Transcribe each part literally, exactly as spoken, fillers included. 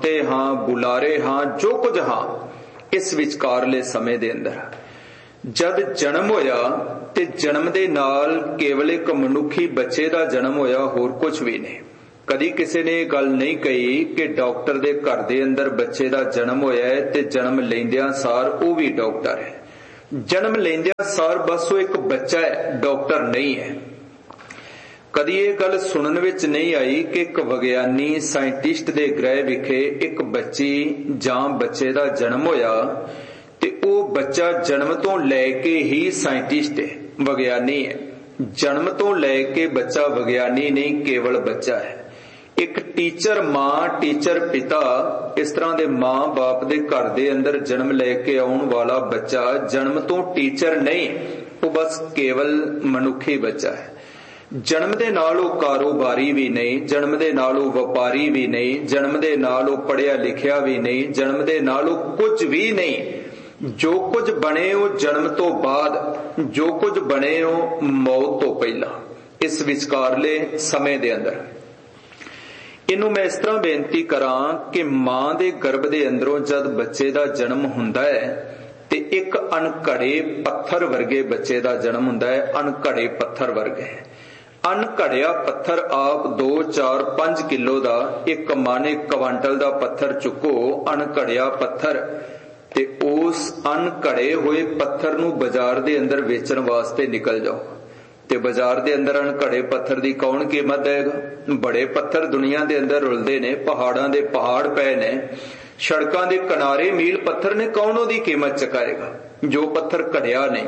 सुनते हाँ, बुलारे हाँ, जो कुछ हाँ इस विचकारले समय दे अंदर जद जन्म होया ते जन्म दे नाल केवल एक मनुखी बच्चे दा जन्म होया, होर कुछ भी नहीं। कदी किसी ने गल नहीं कही कि डॉक्टर दे घर दे अंदर बच्चे दा जन्म होया है ते जन्म लेंदियां सार वो भी डॉक्टर है। जन्म लेंदियां सार बस वो एक बच्चा है, डॉक्टर नहीं है। कदी ये गल सुनन विच नहीं आई कि एक विग्यानी साइंटिस्ट दे ग्रह विखे एक बच्ची जां बच्चे दा जन्म होया ते वो बच्चा जन्म तो लैके ही साइंटिस्ट है, विग्यानी है। जन्म तो लैके बच्चा विग्यानी नहीं, केवल बच्चा है। एक टीचर मां, टीचर पिता, इस तरह दे मां बाप दे घर दे अंदर जन्म लेके आउण वाला बच्चा जन्म तो टीचर नहीं, वो बस केवल मनुखी बच्चा है। जन्म दे नाल वो कारोबारी भी नहीं, जन्म दे नाल वो व्यापारी भी नहीं, जन्म दे नाल वो पढ़िया लिखिया भी नहीं, जन्म दे नाल वो कुछ भी नहीं। जो कुछ बने वो जन्म तो बाद, जो कुछ बने वो मौत तो पहला, इस विचकारले समय दे अंदर। इनू मैं इस तरह बेनती करां कि मां दे गर्भ दे अंदरों जद बच्चे दा जन्म हुंदा है ते एक अनघड़े पत्थर वर्गे बच्चे दा जन्म हुंदा है। अनघड़े पत्थर वर्गे, अनघड़िया पत्थर आप दो चार पांच किलो दा, एक माने क्वांटल दा पत्थर चुको, अनघड़िया पत्थर, ते उस अनघड़े हुए पत्थर नू बाजार दे अंदर वेचण वास्ते निकल जाओ ते बाजार दे अंदर अनघड़े पत्थर दी कौन कीमत देगा? बड़े पत्थर दुनिया दे अंदर रुलदे ने, पहाड़ां दे पहाड़ पए ने, सड़कां दे किनारे मील पत्थर ने, कौन ओदी कीमत चुकाएगा? जो पत्थर घड़िया नहीं।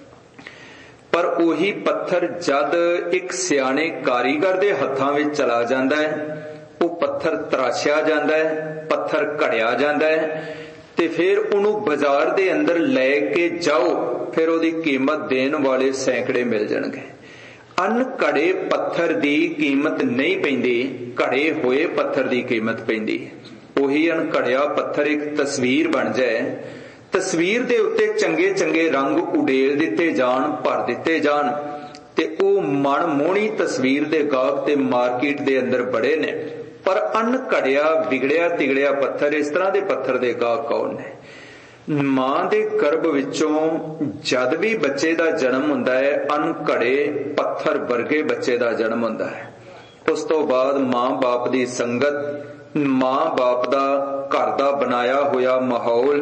पर उही पत्थर जद एक सियाणे कारीगर दे हत्थां विच चला जांदा है, वो पत्थर तराशिया जांदा है, पत्थर घड़िया जांदा है, ते फिर उन्होंने बाजार दे अंदर लैके जाओ, फिर ओदी कीमत देने वाले सैकड़े मिल जाणगे। अनघड़े पत्थर दी कीमत नहीं पैंदी, घड़े हुए पत्थर दी कीमत पैंदी। उही अनघड़िया पत्थर एक तस्वीर बन जाए, तस्वीर दे उत्ते चंगे चंगे रंग उडेल दिते जान, भर दिते जान, ते ओ मन मोहनी तस्वीर दे गाहक ते मार्केट दे अंदर बड़े ने। पर अनघड़िया बिगड़िया तिगड़िया पत्थर, इस तरह दे पत्थर दे गाहक कौन ने? मां दे गर्भ विचों जद भी बच्चे दा जन्म हुंदा है, अनघड़े पत्थर वर्गे बच्चे दा जन्म हुंदा है। उस तो बाद मां बाप दी संगत, मां बाप दा घर दा बनाया होया माहौल,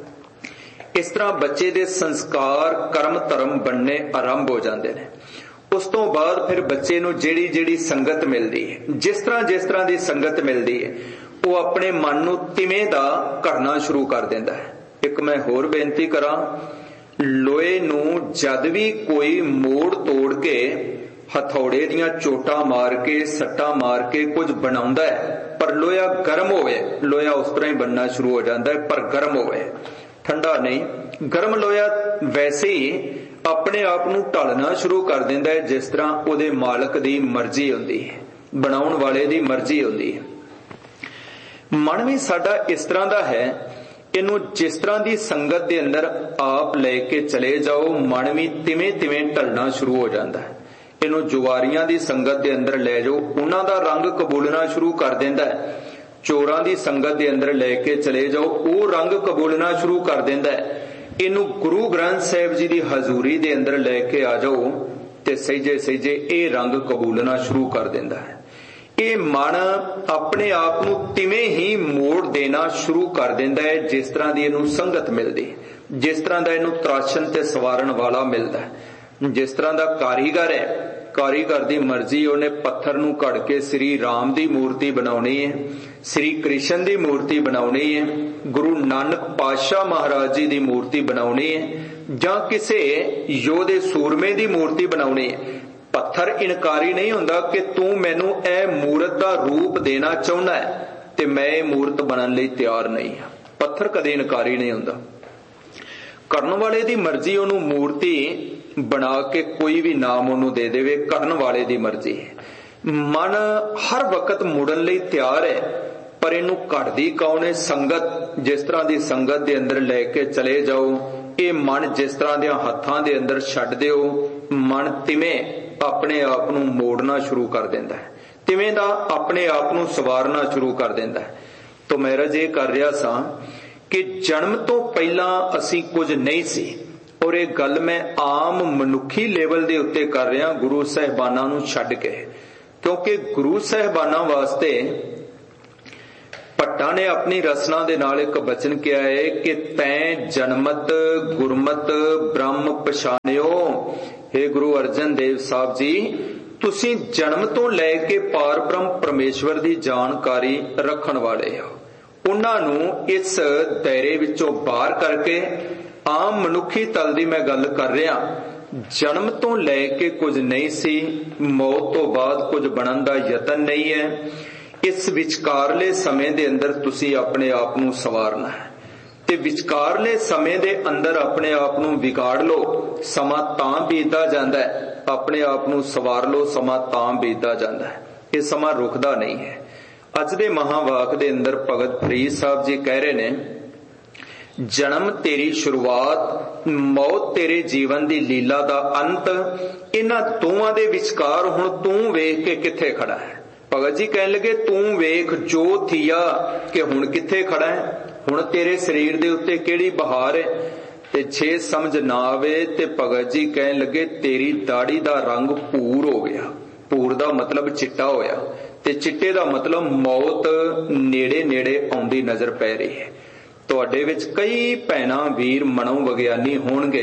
इस तरह बच्चे दे संस्कार कर्म धर्म बनने आरंभ हो जाते हैं। उस तो बाद फिर बच्चे नूं जेड़ी जेड़ी संगत मिलती है, जिस तरह जिस तरह की संगत मिलती है, वो अपने मन नूं तिवें दा करना शुरू कर देंदा है। एक मैं होर बेनती करा, लोहे नूं जद भी कोई मोड़ तोड़ के हथौड़े दियां चोटां मार के सट्टा मार के कुछ बनाउंदा है, पर लोहा गर्म होवे, लोहा उस तरह ही बनना शुरू हो जाता है, पर गर्म होवे, ठंडा नहीं। गर्म लोहा वैसे ही अपने आप नूं ढलना शुरू कर देंदा है, जिस तरह उहदे मालक दी मर्जी हुंदी है, बनाउण वाले दी मर्जी हुंदी है। मन भी साडा इस तरह दा है, इनू जिस तरह की संगत दे अंदर आप लेके चले जाओ, मन भी तिवें तिवें ढलना शुरू हो जाता है। इनू जुआरियां दी संगत दे अंदर ले जाओ, उन्हां दा रंग कबूलना शुरू कर देंदा है। चोरां दी संगत दे अंदर लेके चले जाओ, वो रंग कबूलना शुरू कर देंदा है। इनू गुरु ग्रंथ साहिब जी दी हजूरी दे अंदर लेके आ जाओ ते सहजे सहजे ये रंग कबूलना शुरू कर देंदा है। ये मन अपने आप नूं तिवें ही मोड़ देना शुरू कर देंदा है, जिस तरह दी इनू संगत मिलदी, जिस तरह दा इनू तराशन ते सवारण वाला मिलदा है। जिस तरह दा कारीगर है, कारीगर दी मर्जी, उन्हें पत्थर नूं घड़ के श्री राम दी मूर्ति बनाउणी है, श्री कृष्ण दी मूर्ति बनाउणी है, गुरु नानक पातशाह महाराज जी दी मूर्ति बनाउणी है, जां किसे योधे सूरमे दी मूर्ति बनाउणी है। पत्थर इनकारी नहीं हुंदा कि तू मैनू ए मूरत दा रूप देना चाहुंदा है ते मैं मूरत बनन लई तैयार नहीं हां। पत्थर कदे इनकारी नहीं हुंदा। करन वाले दी मर्जी ओनू मूर्ति बना के कोई भी नाम ओनू दे देवे, करन वाले दी मर्जी है। मन हर वक्त मुड़न लई तैयार है, पर इनू घड़दी कौन है? संगत। जिस तरह की संगत दे अंदर लेके चले जाओ, ये मन जिस तरह दे हत्थां दे अंदर छड्ड दिओ, मन तिवें अपने आप नूं मोड़ना शुरू कर देंदा है, तिवें दा अपने आप नूं सवारना शुरू कर देंदा है। तो मैं रज ये कर रहा सा कि जन्म तो पहला असी कुछ नहीं सी, और ये गल मैं आम मनुखी लेवल दे उत्ते कर रहा गुरु साहिबाना नूं छड्ड के, क्योंकि गुरु साहिबाना वास्ते भट्टा ने अपनी रचना दे नाल एक बचन किया है कि तैं जन्मत गुरमत ब्रह्म पछाणियो। हे गुरु अर्जन देव साहब जी, तुसी जन्म तो लैके पार ब्रह्म परमेश्वर दी जानकारी रखण वाले हो। उन्हां नूं इस दायरे विचों बाहर करके आम मनुखी तल दी मैं गल कर रहा, जन्म तो लैके कुछ नहीं सी, मौत तो बाद कुछ बनन दा यतन नहीं है। इस विचकारले समय दे अंदर तुसी अपने आप नूं सवारना है, ते विचकारले समय दे अंदर अपने आप नूं विगाड़ लो, समा तां बीतदा जांदा है। अपने आप नूं सवार लो, समा तां बीतदा जांदा है। ये समा रुकदा नहीं है। अज दे महावाक दे अंदर भगत फरीद साहब जी कह रहे ने, जन्म तेरी शुरुआत, मौत तेरे जीवन दी लीला दा अंत। इन्हां दोवां दे विचकार हुण तूं वेख के किथे खड़ा है। भगत जी कहने लगे, तू वेख जो थिया कि हुण किथे खड़ा है, हुण तेरे शरीर दे उत्ते केड़ी बहार है। ते छे समझ ना आवे ते भगत जी कहने लगे, तेरी दाढ़ी दा रंग भूर हो गया। भूर दा मतलब चिट्टा होया, ते चिट्टे दा मतलब मौत नेड़े नेड़े आउंदी नजर पै रही है। तुहाडे विच कई भैणां वीर मनो विग्यानी होणगे।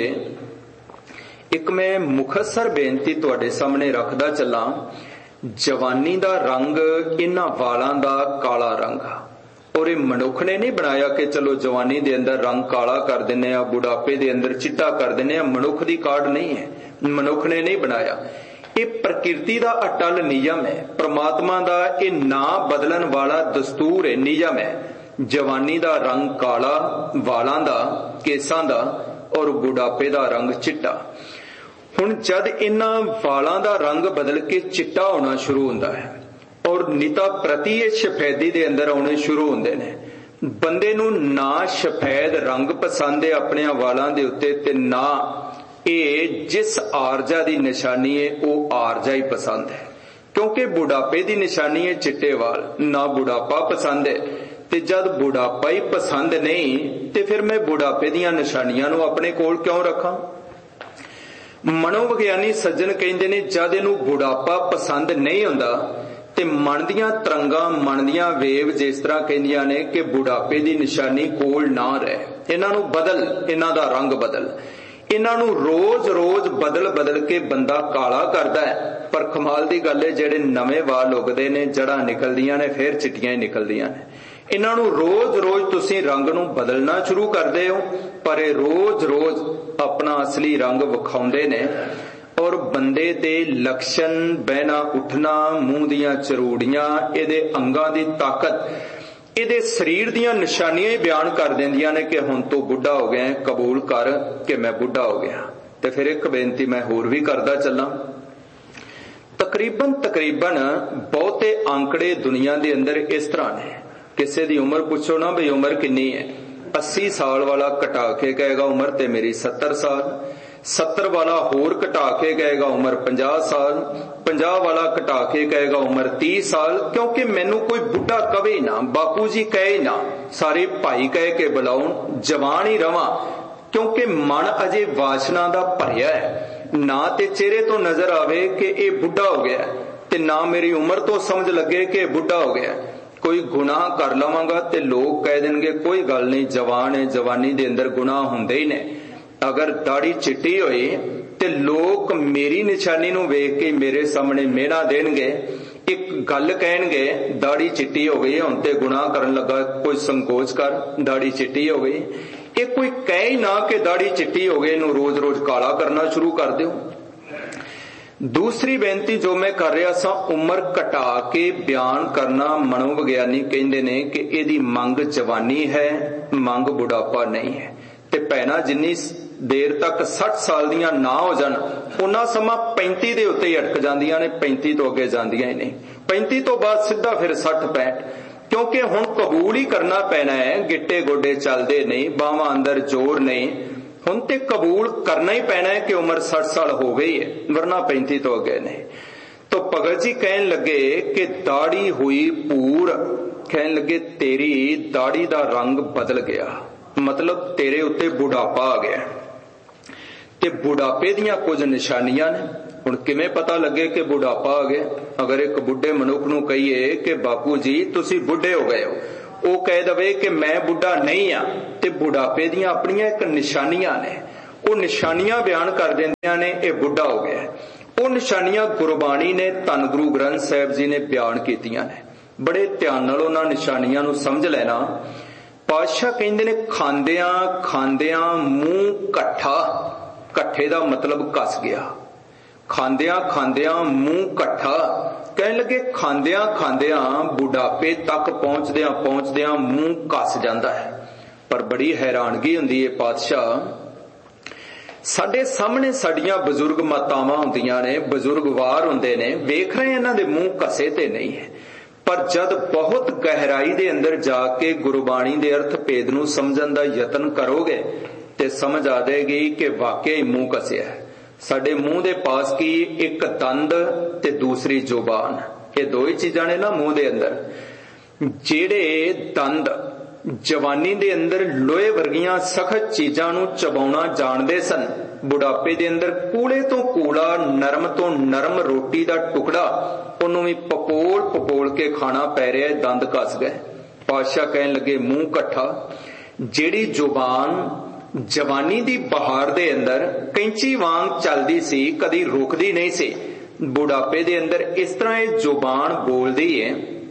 एक मैं मुखसर बेनती तुहाडे सामने रखदा चलां, जवानी दा रंग इन्हां वालां दा काला रंग, और ये मनुख ने नहीं बनाया कि चलो जवानी दे अंदर रंग काला कर दिने आ, बुढ़ापे दे अंदर चिट्टा कर दिने आ। मनुख दी काढ़ नहीं है, मनुख ने नहीं बनाया। ये प्रकृति दा अटल नियम है, परमात्मा दा ये ना बदलन वाला दस्तूर है, नियम है। जवानी दा रंग काला वालां दा, केसां दा, और बुढ़ापे दा रंग चिट्टा। हुण जद इन्हां वालां दा रंग बदल के चिट्टा होना शुरू हुंदा है और निता प्रति ये सफेदी दे अंदर आने शुरू हुंदे ने, बंदे नूं ना सफेद रंग पसंद है अपने वालां दे उत्ते, ते ना ये जिस आरजा दी निशानी है वो आरजा ही पसंद है। क्योंकि बुढ़ापे दी निशानी है चिट्टे वाल, ना बुढ़ापा पसंद है। ते जद बुढ़ापा ही पसंद नहीं ते फिर मैं बुढ़ापे दीयां निशानियां नूं अपने कोल क्यों रखां। मनोविग्यानी सज्जन कहंदे ने, जद इहनूं बुढ़ापा पसंद नहीं हुंदा ते मन दियां तरंगां, मन दियां वेव जिस तरह कहंदियां ने कि बुढ़ापे दी निशानी कोल ना रहे, इन्हां नूं बदल, इन्हां दा रंग बदल। इन्हां नूं रोज रोज बदल बदल के बंदा काला करदा है। पर कमाल दी गल है, जेड़े नवे वाल उगदे ने, जड़ां निकलदियां ने, फिर चिट्टियां ही निकलदियां ने। इन्हां नूं रोज रोज तुसीं रंग नूं बदलना शुरू करदे हो, पर ये रोज रोज अपना असली रंग विखाउंदे ने। और बंदे दे लक्षण, बहना उठना, मूंह दियां चरूड़ियां, इहदे अंगां दी ताकत, इहदे शरीर दियां निशानियां ही बयान कर देंदियां ने कि हुण तू बुढ़ा हो गया, कबूल कर कि मैं बुढ़ा हो गया। ते फिर एक बेनती मैं होर भी करदा चलां। तकरीबन तकरीबन बहुते आंकड़े दुनिया दे अंदर इस तरह ने, किसी दी उम्र पूछो ना बई उम्र किन्नी है, अस्सी साल वाला घटा के कहेगा उम्र ते मेरी सत्तर साल, सत्तर वाला होर घटा के कहेगा उम्र पंजाह साल, पंजाह वाला घटा के कहेगा उम्र तीस साल। क्योंकि मैनू कोई बुढ़ा कवे ना, बापू जी कहे ना, सारे भाई कह के बुलाउण, जवान ही रवां। क्योंकि मन अजे वासना दा भरिया है, ना ते चेहरे तो नजर आवे कि ये बुढ़ा हो गया, ते ना मेरी उम्र तो समझ लगे कि बुढ़ा हो गया। कोई गुनाह कर लवांगा ते लोग कह देंगे कोई गल नहीं, जवान है, जवानी दे अंदर गुनाह हुंदे ही ने। अगर दाढ़ी चिट्टी होई ते लोग मेरी निशानी नूं वेख के मेरे सामने मेहना देणगे, एक गल कहणगे दाढ़ी चिट्टी हो गई, हुण ते गुनाह करन लगा, कोई संकोच कर, दाढ़ी चिट्टी हो गई। ये कोई कहे ही ना कि दाढ़ी चिट्टी हो गई, इनू रोज रोज काला करना शुरू कर दो। दूसरी बेनती जो मैं कर रहा सा, उम्र घटा के बयान करना, मनोविग्यानी कहंदे ने कि इहदी मंग जवानी है, मंग बुढ़ापा नहीं है। ते भैणां जिन्नी देर तक साठ साल दियां ना हो जान, उन्ना समा पैंती दे उत्ते ही अटक जांदियां ने, पैंती तो अगे जांदियां ही नहीं। पैंती तो बाद सीधा फिर सठ पैंठ, क्योंकि हुण कबूल ही करना पैना है, गिट्टे गोडे चलदे नहीं, बावां अंदर जोर नहीं, हुण ते कबूल करना ही पैना है कि उम्र साठ साल हो गई है, वरना पैंती तो अगे नहीं। तो भगत जी कहन लगे कि दाढ़ी हुई पूर कहन लगे तेरी दाढ़ी दा रंग बदल गया, मतलब तेरे उत्ते बुढ़ापा आ गया। ते बुढ़ापे दियां कुछ निशानियां ने। हुण किवें पता लगे कि बुढ़ापा आ गया? अगर एक बुढ़े मनुख नूं कहीए कि बापू जी तुसीं बुढ़े हो गए हो, वो कह दवे कि मैं बुढ़ा नहीं हाँ, ते बुढ़ापे दियां अपनियां एक निशानियां ने, वो निशानियां बयान कर दिंदियां ने ये बुढ़ा हो गया। वो निशानियां गुरबाणी ने, धन गुरु ग्रंथ साहिब जी ने बयान कीतियां ने। बड़े ध्यान नाल उन्हां निशानियां नूं समझ लेना। पातशाह कहंदे ने खांदियां खांदियां मूंह कट्ठा, कट्ठे दा मतलब कस गया। खांदियां खांदियां मूंह कट्ठा, कहने लगे खांदियां खांदियां बुढ़ापे तक पहुंचदियां पहुंचदियां मूंह कस जांदा है। पर बड़ी हैरानगी हुंदी है पातशाह, साडे सामने साडियां बजुर्ग मातावां हुंदियां ने, बजुर्ग वार हुंदे ने, वेख रहे इन्हां दे मूंह कसे ते नहीं है। पर जद बहुत गहराई दे अंदर जाके गुरबाणी दे अर्थ भेद नूं समझण दा यतन करोगे ते समझ आ जाएगी कि वाकई मूंह कसिया है। साडे मूंह दे पास की एक दंद ते दूसरी जुबान, ये दो ही चीजां ने ना मूंह दे अंदर। जेड़े दंद जवानी दे अंदर लोहे वर्गियां सख्त चीजां नूं चबाउणा जाणदे सन, बुढ़ापे दे अंदर कूले तो कूला, नरम तो नरम रोटी दा टुकड़ा उन्हों भी पपोल पपोल के खाना पै रहा है, दंद कस गए। पातशाह कहन लगे मूंह कट्ठा। जेड़ी जुबान जवानी दी बहार दे अंदर कैंची वांग चलदी सी, कदी रुकदी नहीं सी, बुढ़ापे दे अंदर इस तरह ये जुबान बोलदी है,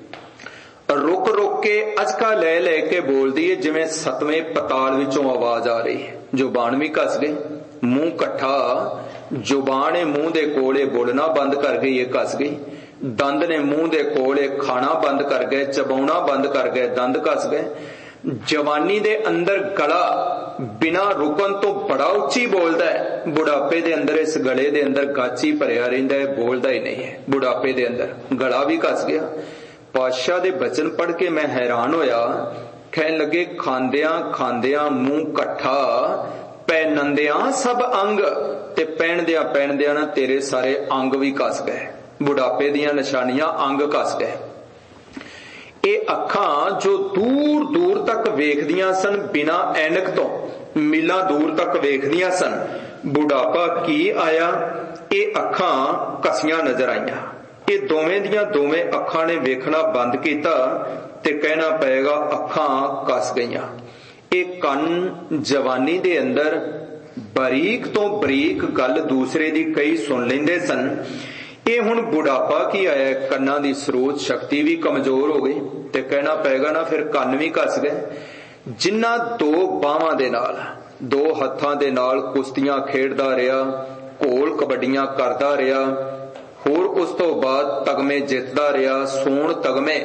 रुक रुक के अचका ले ले के बोलदी है जिवें सतवें पताल विचों आवाज आ रही है। जुबान भी कस गई, मूंह कट्ठा। जुबान मुंह दे कोले बोलना बंद कर गई, ये कस गई। दंद ने मुंह दे कोले खाना बंद कर गए, चबाउना बंद कर गए, दंद कस गए। जवानी दे अंदर गला बिना रुकन तो बड़ा उच्ची बोलदा है, बुढ़ापे दे अंदर इस गले दे अंदर गाची भरिया रहिंदा है, बोलदा ही नहीं है। बुढ़ापे दे अंदर गला भी कस गया। पातशाह दे बचन पढ़ के मैं हैरान होया। कहन लगे खांदियां खांदियां मुंह कट्ठा, पहनंदियां सब अंग, ते पहनदियां पहनदियां ना तेरे सारे अंग भी कस गए। बुढ़ापे दियां निशानियां, अंग कस गए। ये अखां जो दूर दूर तक वेखदियां सन बिना ऐनक तो, मीलां दूर तक वेखदियां सन, बुढ़ापा की आया, ये अखां कसियां नजर आईयां। ये दोवें दियां दोवें अखां ने वेखना बंद कीता ते कहना पएगा अखां कस गईयां। ये कन जवानी दे अंदर बरीक तो बरीक गल दूसरे दी कई सुन लेंदे सन, ये हुण बुढ़ापा की आया, कन्नां दी स्रोत शक्ति भी कमजोर हो गई ते कहना पएगा ना फिर कन भी कस गए। जिन्ना दो बावां दे नाल, दो हत्थां दे नाल कुश्तियां खेडदा रहा, घोल कबड्डियां करदा रहा, होर उस तो बाद तगमे जितदा रहा, सोण तगमे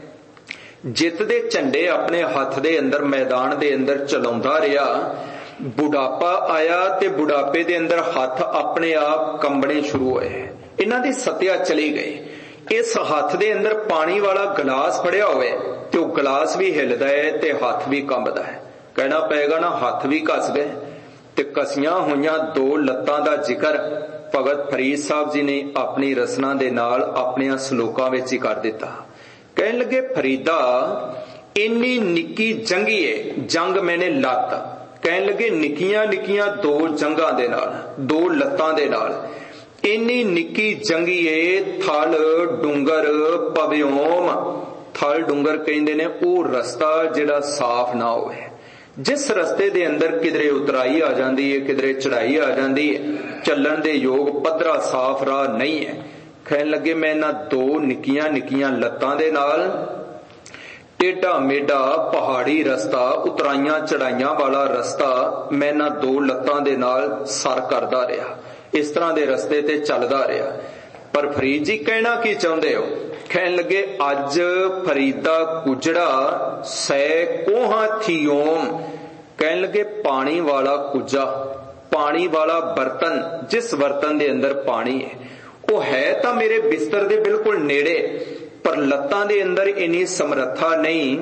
जित दे झंडे अपने हथ दे अंदर मैदान दे अंदर चलाउंदा रहा। बुढ़ापा आया ते बुढ़ापे दे अंदर हथ अपने आप कंबने शुरू होए, इन्हां दी सत्या चली गई। इस हथ दे अंदर पानी वाला गिलास फड़िया होवे ते वो गिलास भी हिलदा है ते हथ भी कंबदा है। कहना पएगा ना हथ भी कस गए। ते कसियां होइयां दो लत्तां दा जिक्र भगत फरीद साहब जी ने अपनी रसना दे नाल अपने सलोकां विच ही कर दिता। कहन लगे फरीदा इन्नी निक्की जंगी है, जंग मैंने लत, कहन लगे निक्कियां निक्कियां दो जंगां दे नाल, दो लत्तां दे नाल, इन्नी निक्की जंगी है, थल डूंगर पव्योम, थल डूंगर कहंदे ने वो रस्ता जिहड़ा साफ ना होवे, जिस रस्ते दे अंदर किधरे उतराई आ जाती है, किधरे चढ़ाई आ जाती है, चलन दे योग पद्धरा साफ राह नहीं है। कहन लगे मैं ना दो निक्कियां निक्कियां लत्तां दे नाल टेढ़ा मेढ़ा पहाड़ी रस्ता, उतराइयां चढ़ाइयां वाला रस्ता, मैं ना दो लत्तां दे नाल सर करदा रहा, इस तरह दे रस्ते ते चलदा रहा। पर फरीद जी कहना की चाहुंदे हो? कहन लगे अज फरीदा कुजड़ा सै कोहा थियोम, कहन लगे पानी वाला कुजा, पानी वाला बर्तन, जिस बर्तन दे अंदर पानी है वो है तो मेरे बिस्तर दे बिल्कुल नेड़े, पर लत्तां दे अंदर इन्नी समर्था नहीं,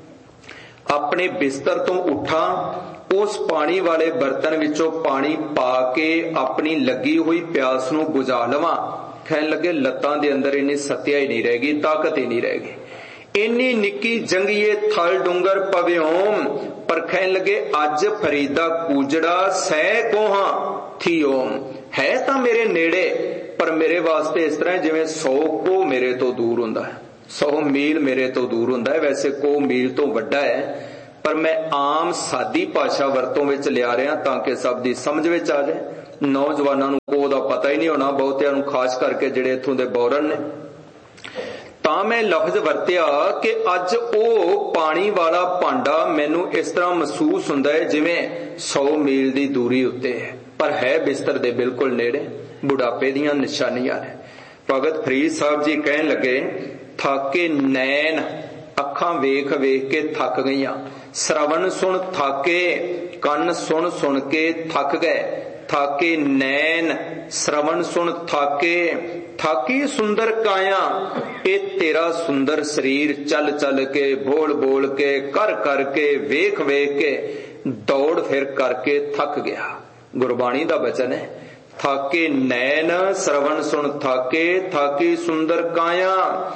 अपने बिस्तर तो उठा, उस पानी वाले बर्तन विचों पानी पा के अपनी लगी हुई प्यास नूं बुझा लवां। कहन लगे लत्तां दे अंदर इन्नी सत्या ही नहीं रहेगी, ताकत ही नहीं रहेगी। ਇੰਨੀ ਨਿੱਕੀ ਜੰਗੀਏ ਥਲ ਡੂੰਗਰ ਪਵਿਓਮ, ਪਰ ਕਹਿਣ ਲੱਗੇ ਅੱਜ ਫਰੀਦਾ ਕੂਜੜਾ ਸਹਿ ਕੋਹਾਂ ਥੀਓਮ। ਹੈ ਤਾਂ ਮੇਰੇ ਨੇੜੇ, ਪਰ ਮੇਰੇ ਵਾਸਤੇ ਇਸ ਤਰ੍ਹਾਂ ਜਿਵੇਂ ਸੌ ਕੋਹ ਮੇਰੇ ਤੋਂ ਦੂਰ ਹੁੰਦਾ ਹੈ, ਸੌ ਮੀਲ ਮੇਰੇ ਤੋਂ ਦੂਰ ਹੁੰਦਾ ਹੈ। ਵੈਸੇ ਕੋਹ ਮੀਲ ਤੋਂ ਵੱਡਾ ਹੈ, ਪਰ ਮੈਂ ਆਮ ਸਾਦੀ ਭਾਸ਼ਾ ਵਰਤੋਂ ਵਿੱਚ ਲਿਆ ਰਿਹਾ ਤਾਂ ਕਿ ਸਭ ਦੀ ਸਮਝ ਵਿੱਚ ਆ ਜਾਏ। ਨੌਜਵਾਨਾਂ ਨੂੰ ਕੋਹ ਦਾ ਪਤਾ ਹੀ ਨਹੀਂ ਹੋਣਾ, ਬਹੁਤਿਆਂ ਨੂੰ, ਖਾਸ ਕਰਕੇ ਜਿਹੜੇ ਇੱਥੋਂ ਦੇ ਬੌਰਨ ਨੇ। ਤਾਂ ਮੈਂ ਲਫ਼ਜ਼ ਵਰਤਿਆ ਕਿ ਅੱਜ ਉਹ ਪਾਣੀ ਵਾਲਾ ਭਾਂਡਾ ਮੈਨੂੰ ਇਸ ਤਰ੍ਹਾਂ ਮਹਿਸੂਸ ਹੁੰਦਾ ਹੈ ਜਿਵੇਂ ਸੌ ਮੀਲ ਦੀ ਦੂਰੀ ਉੱਤੇ ਹੈ, ਪਰ ਹੈ ਬਿਸਤਰ ਦੇ ਬਿਲਕੁਲ ਨੇੜੇ। ਬੁਢਾਪੇ ਦੀਆਂ ਨਿਸ਼ਾਨੀਆਂ ਨੇ। ਭਗਤ ਫਰੀਦ ਸਾਹਿਬ ਜੀ ਕਹਿਣ ਲੱਗੇ, ਥਾਕੇ ਨੈਣ, ਅੱਖਾਂ ਵੇਖ ਵੇਖ ਕੇ ਥੱਕ ਗਈਆਂ। ਸ਼ਰਵਣ ਸੁਣ ਥਾਕੇ, ਕੰਨ ਸੁਣ ਸੁਣ ਕੇ ਥੱਕ ਗਏ। ਥਾਕੇ ਨੈਣ, ਸ਼ਰਵਣ ਸੁਣ ਥਾਕੇ, ਥਾਕੀ ਸੁੰਦਰ ਕਾਇਆ। ਇਹ ਤੇਰਾ ਸੁੰਦਰ ਸਰੀਰ ਚੱਲ ਚੱਲ ਕੇ, ਬੋਲ ਬੋਲ ਕੇ, ਕਰ ਕਰਕੇ, ਵੇਖ ਵੇਖ ਕੇ, ਦੌੜ ਫਿਰ ਕਰਕੇ ਥੱਕ ਗਿਆ। ਗੁਰਬਾਣੀ ਦਾ ਬਚਨ ਹੈ, ਥਾਕੇ ਨੈਣ ਸ਼ਰਵਣ ਸੁਣ ਥਾਕੇ, ਥਾਕੀ ਸੁੰਦਰ ਕਾਇਆ।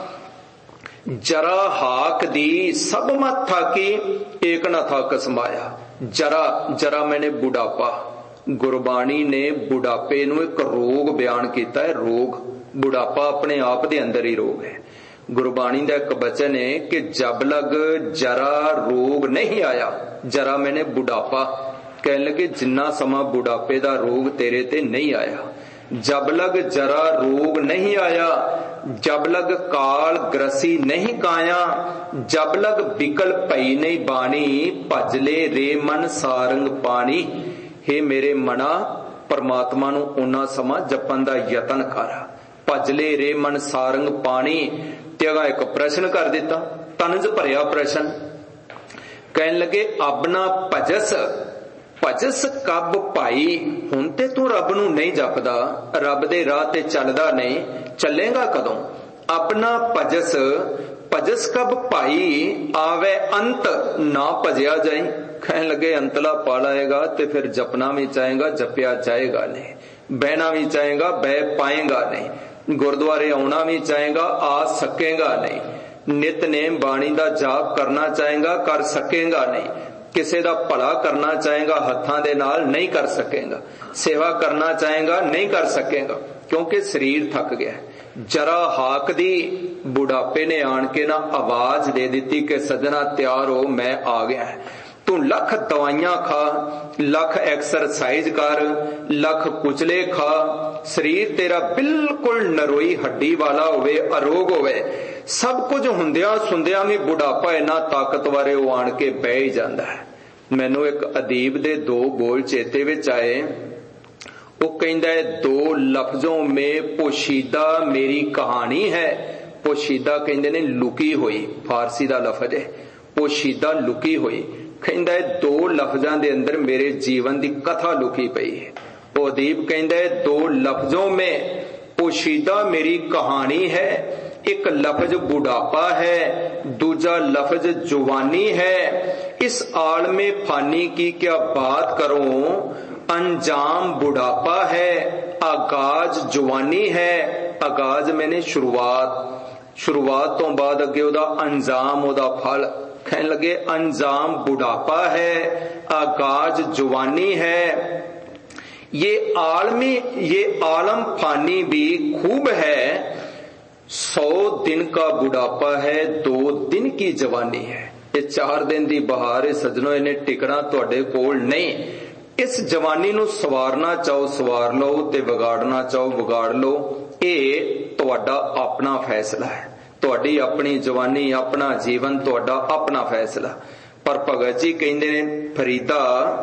ਜਰਾ ਹਾਕ ਦੀ ਸਭ ਮਤ ਥਾਕੀ, ਏਕ ਨਾ ਥਾਕ ਸਮਾਇਆ। ਜਰਾ, ਜਰਾ ਮੈਨੇ ਬੁਢਾਪਾ। ਗੁਰਬਾਣੀ ਨੇ ਬੁਢਾਪੇ ਨੂੰ ਇੱਕ ਰੋਗ ਬਿਆਨ ਕੀਤਾ ਹੈ। ਰੋਗ, ਬੁਢਾਪਾ ਆਪਣੇ ਆਪ ਦੇ ਅੰਦਰ ਹੀ ਰੋਗ ਹੈ। ਗੁਰਬਾਣੀ ਦਾ ਇੱਕ ਬਚਨ ਹੈ ਕਿ ਜਬ ਲਗ ਜਰਾ ਰੋਗ ਨਹੀਂ ਆਇਆ, ਜਰਾ ਮੈਨੇ ਬੁਢਾਪਾ। ਕਹਿਣ ਲੱਗੇ ਜਿੰਨਾ ਸਮਾਂ ਬੁਢਾਪੇ ਦਾ ਰੋਗ ਤੇਰੇ ਤੇ ਨਹੀਂ ਆਇਆ। ਜਬ ਲਗ ਜਰਾ ਰੋਗ ਨਹੀਂ ਆਇਆ, ਜਬ ਲਗ ਕਾਲ ਗ੍ਰਸੀ ਨਹੀਂ ਕਾਇਆ, ਜਬ ਲਗ ਬਿਕਲ ਪਈ ਨਹੀਂ ਬਾਣੀ, ਭਜ ਲੈ ਰੇ ਮਨ ਸਾਰੰਗ ਪਾਣੀ। हे ਮੇਰੇ ਮਨਾ, ਪਰਮਾਤਮਾ ਨੂੰ ਉਹਨਾਂ ਸਮਾਂ ਜਪਣ ਦਾ ਯਤਨ ਕਰ। ਭਜ ਲੈ ਰੇ ਮਨ ਸਾਰੰਗ ਪਾਣੀ। ਤੇ ਅਗਾ ਇੱਕ ਪ੍ਰਸ਼ਨ ਕਰ ਦਿੱਤਾ, ਤਨਜ ਭਰਿਆ ਪ੍ਰਸ਼ਨ। ਕਹਿਣ ਲੱਗੇ ਅਬਨਾ ਭਜਸ, ਭਜਸ ਕਬ ਭਾਈ। ਹੁਣ ਤੇ ਤੂੰ ਰੱਬ ਨੂੰ ਨਹੀਂ ਜਪਦਾ, ਰੱਬ ਦੇ ਰਾਹ ਤੇ ਚੱਲਦਾ ਨਹੀਂ, ਚੱਲੇਗਾ ਕਦੋਂ? ਆਪਣਾ ਭਜਸ, ਭਜਸ ਕਬ ਭਾਈ, ਆਵੇ ਅੰਤ ਨਾ ਭਜਿਆ ਜਾਏ। ਕਹਿਣ ਲੱਗੇ ਅੰਤਲਾ ਪਾ ਲਾਏਗਾ ਤੇ ਫਿਰ ਜਪਣਾ ਵੀ ਚਾਹੇਗਾ, ਜਪਿਆ ਜਾਏਗਾ ਨਹੀਂ। ਬਹਿਣਾ ਵੀ ਚਾਹੇਗਾ, ਬਹਿ ਪਾਏਗਾ ਨਹੀਂ। ਗੁਰਦੁਆਰੇ ਆਉਣਾ ਵੀ ਚਾਹੇਗਾ, ਆ ਸਕੇਗਾ ਨਹੀਂ। ਨਿਤਨੇਮ ਬਾਣੀ ਦਾ ਜਾਪ ਕਰਨਾ ਚਾਹੇਗਾ, ਕਰ ਸਕੇਗਾ ਨਹੀਂ। ਕਿਸੇ ਦਾ ਭਲਾ ਕਰਨਾ ਚਾਹੇਗਾ ਹੱਥਾਂ ਦੇ ਨਾਲ, ਨਹੀਂ ਕਰ ਸਕੇਗਾ। ਸੇਵਾ ਕਰਨਾ ਚਾਹੇਗਾ, ਨਹੀਂ ਕਰ ਸਕੇਗਾ, ਕਿਉਂਕਿ ਸਰੀਰ ਥੱਕ ਗਿਆ। ਜਰਾ ਹਾਕ ਦੀ ਬੁਢਾਪੇ ਨੇ ਆਣ ਕੇ ਨਾ ਆਵਾਜ਼ ਦੇ ਦਿੱਤੀ ਕਿ ਸੱਜਣਾ ਤਿਆਰ ਹੋ, ਮੈਂ ਆ ਗਿਆ। ਤੂੰ ਲੱਖ ਦਵਾਈਆਂ ਖਾ, ਲੱਖ ਐਕਸਰਸਾਈਜ਼ ਕਰ, ਲੱਖ ਕੁਚਲੇ ਖਾ, ਸਰੀਰ ਤੇਰਾ ਬਿਲਕੁਲ ਨਰੋਈ ਹੱਡੀ ਵਾਲਾ ਹੋਵੇ, ਅਰੋਗ ਹੋਵੇ, ਸਭ ਕੁਝ ਹੁੰਦਿਆਂ ਸੁੰਦਿਆਂ ਵੀ ਬੁਢਾਪਾ ਇੰਨਾ ਤਾਕਤਵਰ ਹੈ, ਉਹ ਆਣ ਕੇ ਬਹਿ ਹੀ ਜਾਂਦਾ ਹੈ। ਮੈਨੂੰ ਇੱਕ ਅਦੀਬ ਦੇ ਦੋ ਬੋਲ ਚੇਤੇ ਵਿੱਚ ਆਏ। ਉਹ ਕਹਿੰਦਾ ਹੈ, ਦੋ ਲਫ਼ਜ਼ੋਂ ਮੇ ਪੋਸ਼ੀਦਾ ਮੇਰੀ ਕਹਾਣੀ ਹੈ। ਪੋਸ਼ੀਦਾ ਕਹਿੰਦੇ ਨੇ ਲੁਕੀ ਹੋਈ, ਫਾਰਸੀ ਦਾ ਲਫ਼ਜ਼ ਹੈ ਪੋਸ਼ੀਦਾ, ਲੁਕੀ ਹੋਈ। ਕਹਿੰਦਾ ਹੈ ਦੋ ਲਫ਼ਜ਼ਾਂ ਦੇ ਅੰਦਰ ਮੇਰੇ ਜੀਵਨ ਦੀ ਕਥਾ ਲੁਕੀ ਪਈ ਹੈ। ਉਹ ਅਦੀਬ ਕਹਿੰਦਾ ਹੈ, ਦੋ ਲਫ਼ਜ਼ੋਂ ਮੇ ਪੋਸ਼ੀਦਾ ਮੇਰੀ ਕਹਾਣੀ ਹੈ। ਇੱਕ ਲਫ਼ਜ਼ ਬੁਢਾਪਾ ਹੈ, दूजा लफ्ज जुवानी है। इस आलमे फानी की क्या बात करूं, अंजाम बुढ़ापा है, आगाज जुवानी है। आगाज मैंने शुरुआत, शुरुआत तो बाद अगे ओदा अंजाम ओदा फल। कहने लगे अंजाम बुढ़ापा है, आगाज जुवानी है। ये आलमी, ये आलम फानी भी खूब है। सौ दिन का बुढ़ापा है, दो दिन की जवानी है। ये चार दिन दी बहार है सजनों, इन्हें टिकना तुहाडे कोल नहीं। इस जवानी नूं सवारना चाहो सवार लो, ते विगाड़ना चाहो विगाड़ लो। ये तुहाडा अपना फैसला है, तुहाडी अपनी जवानी, अपना जीवन, तुहाडा अपना फैसला। पर भगत जी कहंदे ने, फरीदा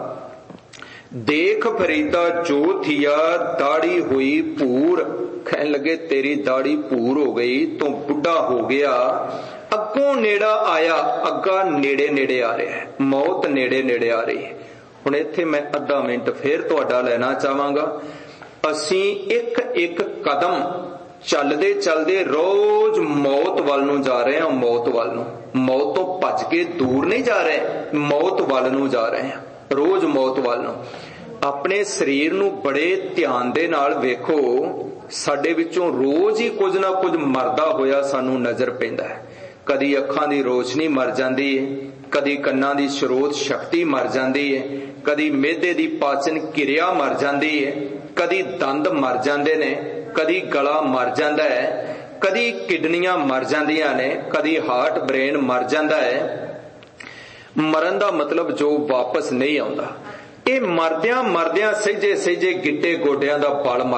देख फरीदा जो थिया दाढ़ी हुई पूर। कहने लगे तेरी दाढ़ी पूर हो गई, तू बुढ़ा हो गया, अगों नेड़ा आया। अग्गा नेड़े नेड़े आ रहा है, मौत नेड़े नेड़े आ रही है। हुण इत्थे मैं अद्धा मिनट फिर तुहाडा लेना चाहांगा। असीं एक एक कदम चलदे चलदे रोज मौत वल नूं जा रहे हैं। मौत वल नूं, मौत तो भज के दूर नहीं जा रहे, मौत वल नूं जा रहे हैं, रोज मौत वल नूं। अपने शरीर नूं बड़े ध्यान दे नाल वेखो, साडे विचों रोज ही कुछ ना कुछ मरदा होया सानू नजर पैंदा है। कदी अखां दी रोशनी मर जाती है, कदी कन्नां दी स्रोत शक्ति मर जाती है, कदी मेदे दी पाचन किरिया मर जाती है, कदी दंद मर जाते ने, कदी गला मर जाता है, कदी किडनियां मर जांदियां ने, कदी हार्ट ब्रेन मर जाता है। मरन दा मतलब जो वापस नहीं आउंदा। ये मरदियां मरदियां सहजे सहजे गिट्टे गोडियां दा बल मर